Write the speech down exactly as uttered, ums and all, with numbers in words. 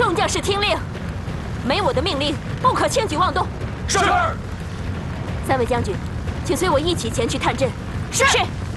众将士听令，没我的命令，不可轻举妄动。 是。 三位将军，请随我一起前去探阵。 是。